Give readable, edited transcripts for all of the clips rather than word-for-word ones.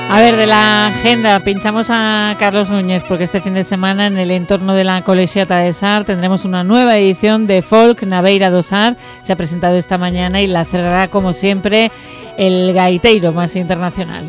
A ver, de la agenda pinchamos a Carlos Núñez porque este fin de semana en el entorno de la Colegiata de Sar tendremos una nueva edición de Folk Naveira do Sar. Se ha presentado esta mañana y la cerrará como siempre el gaiteiro más internacional.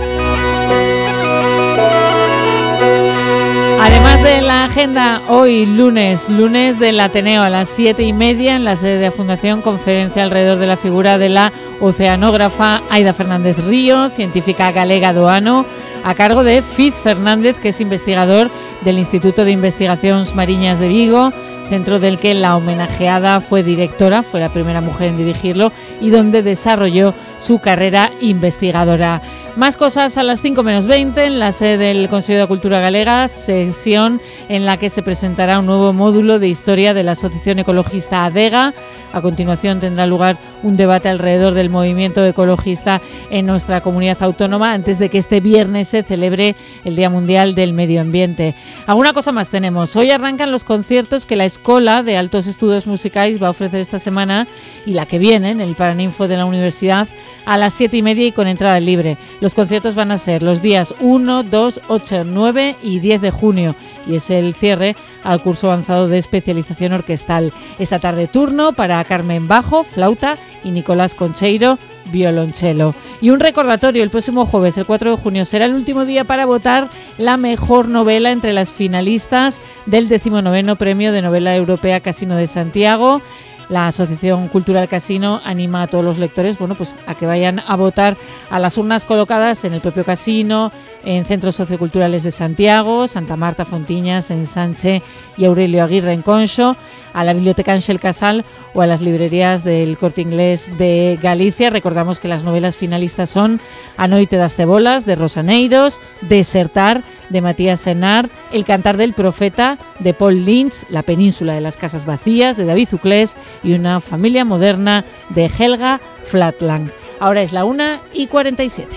Además de la agenda, hoy lunes del Ateneo a las 7:30 en la sede de la Fundación, conferencia alrededor de la figura de la oceanógrafa Aida Fernández Río, científica galega do ano, a cargo de Fiz Fernández, que es investigador del Instituto de Investigaciones Mariñas de Vigo, centro del que la homenajeada fue directora, fue la primera mujer en dirigirlo y donde desarrolló su carrera investigadora. Más cosas a las 5:20 en la sede del Consejo de Cultura Galega, sesión en la que se presentará un nuevo módulo de historia de la Asociación Ecologista ADEGA. A continuación tendrá lugar un debate alrededor del movimiento ecologista en nuestra comunidad autónoma antes de que este viernes se celebre el Día Mundial del Medio Ambiente. Alguna cosa más tenemos. Hoy arrancan los conciertos que la Escola de Altos Estudios Musicais va a ofrecer esta semana y la que viene en el Paraninfo de la Universidad a las 7:30 y con entrada libre. Los conciertos van a ser los días 1, 2, 8, 9 y 10 de junio y es el cierre al curso avanzado de especialización orquestal. Esta tarde turno para Carmen Bajo, flauta, y Nicolás Concheiro, violonchelo. Y un recordatorio, el próximo jueves, el 4 de junio, será el último día para votar la mejor novela entre las finalistas del 19º Premio de Novela Europea Casino de Santiago. La Asociación Cultural Casino anima a todos los lectores, a que vayan a votar a las urnas colocadas en el propio casino, en centros socioculturales de Santiago, Santa Marta, Fontiñas, en Sanche y Aurelio Aguirre en Conxo, a la Biblioteca Ángel Casal o a las librerías del Corte Inglés de Galicia. Recordamos que las novelas finalistas son A noite das cebolas, de Rosa Neiros, Desertar, de Matías Senard, El cantar del profeta, de Paul Lynch, La península de las casas vacías, de David Zuclés, y Una familia moderna, de Helga Flatland. Ahora es la 1:47.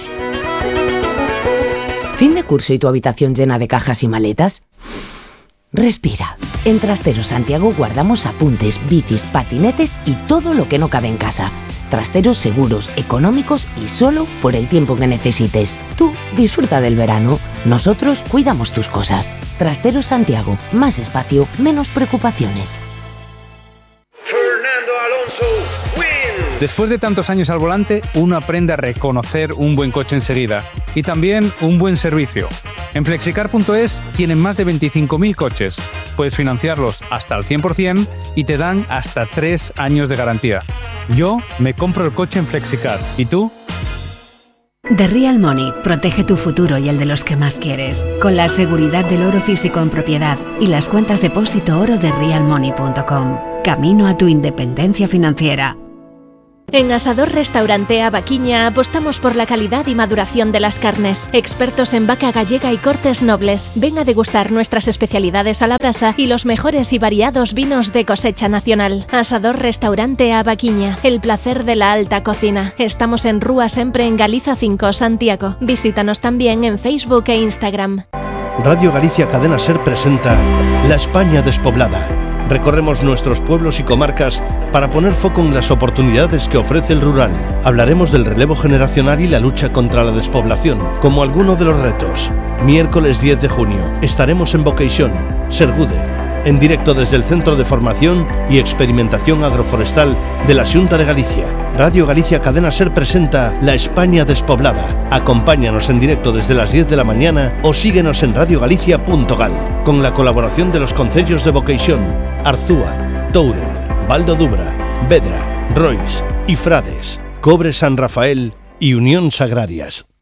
¿Fin de curso y tu habitación llena de cajas y maletas? Respira. En Trasteros Santiago guardamos apuntes, bicis, patinetes y todo lo que no cabe en casa. Trasteros seguros, económicos y solo por el tiempo que necesites. Tú disfruta del verano. Nosotros cuidamos tus cosas. Trasteros Santiago. Más espacio, menos preocupaciones. Fernando Alonso wins. Después de tantos años al volante, uno aprende a reconocer un buen coche enseguida y también un buen servicio. En Flexicar.es tienen más de 25.000 coches. Puedes financiarlos hasta el 100% y te dan hasta 3 años de garantía. Yo me compro el coche en Flexicar. ¿Y tú? The Real Money protege tu futuro y el de los que más quieres, con la seguridad del oro físico en propiedad y las cuentas depósito oro de realmoney.com. Camino a tu independencia financiera. En Asador Restaurante Avaquiña apostamos por la calidad y maduración de las carnes. Expertos en vaca gallega y cortes nobles. Ven a degustar nuestras especialidades a la brasa y los mejores y variados vinos de cosecha nacional. Asador Restaurante Avaquiña, el placer de la alta cocina. Estamos en Rúa Sempre en Galiza 5, Santiago. Visítanos también en Facebook e Instagram. Radio Galicia Cadena Ser presenta La España despoblada. Recorremos nuestros pueblos y comarcas para poner foco en las oportunidades que ofrece el rural. Hablaremos del relevo generacional y la lucha contra la despoblación, como alguno de los retos. Miércoles 10 de junio estaremos en Boqueixón, Sergude, en directo desde el Centro de Formación y Experimentación Agroforestal de la Xunta de Galicia. Radio Galicia Cadena Ser presenta La España despoblada. Acompáñanos en directo desde las 10 de la mañana o síguenos en radiogalicia.gal, con la colaboración de los concellos de Boqueixón, Arzúa, Touro, Val do Dubra, Vedra, Rois y Frades, Cobre San Rafael y Unións Agrarias.